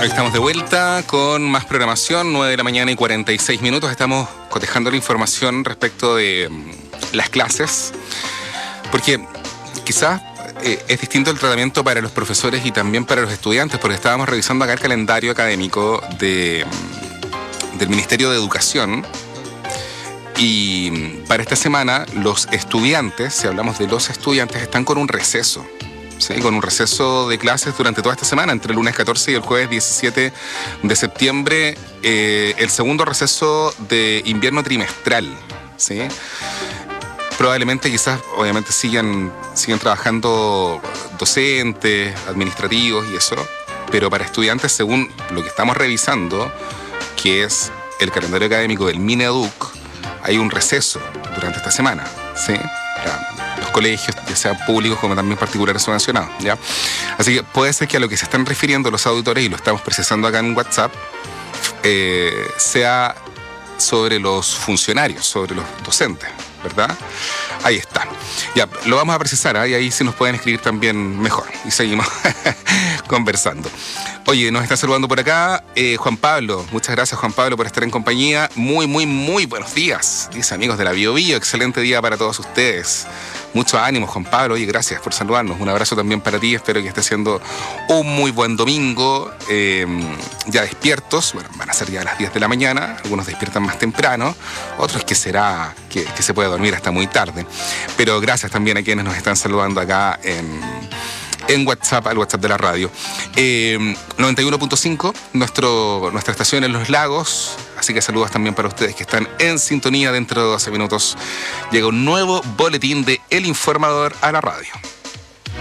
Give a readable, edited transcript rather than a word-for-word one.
Ahí estamos de vuelta con más programación, 9 de la mañana y 46 minutos. Estamos cotejando la información respecto de las clases, porque quizás es distinto el tratamiento para los profesores y también para los estudiantes, porque estábamos revisando acá el calendario académico del Ministerio de Educación. Y para esta semana los estudiantes, si hablamos de los estudiantes, están con un receso. ¿Sí? Con un receso de clases durante toda esta semana, entre el lunes 14 y el jueves 17 de septiembre, el segundo receso de invierno trimestral. ¿Sí? Probablemente, quizás, obviamente sigan trabajando docentes, administrativos y eso, pero para estudiantes, según lo que estamos revisando, que es el calendario académico del Mineduc, hay un receso durante esta semana. ¿Sí? Los colegios, ya sean públicos como también particulares subvencionados, ¿ya? Así que puede ser que a lo que se están refiriendo los auditores, y lo estamos precisando acá en WhatsApp, sea sobre los funcionarios, sobre los docentes, ¿verdad? Ahí está. Ya, lo vamos a precisar, ¿eh? Y ahí sí nos pueden escribir también mejor. Y seguimos conversando. Oye, nos está saludando por acá Juan Pablo. Muchas gracias, Juan Pablo, por estar en compañía. Muy buenos días. Dice, amigos de la Bio Bio, excelente día para todos ustedes. Mucho ánimo, Juan Pablo. Oye, gracias por saludarnos. Un abrazo también para ti. Espero que esté siendo un muy buen domingo. Ya despiertos. Bueno, van a ser ya las 10 de la mañana. Algunos despiertan más temprano. Otros que será que se puede dormir hasta muy tarde. Pero gracias también a quienes nos están saludando acá en WhatsApp, al WhatsApp de la radio. 91.5, nuestra estación en Los Lagos. Así que saludos también para ustedes que están en sintonía. Dentro de 12 minutos llega un nuevo boletín de El Informador a la radio.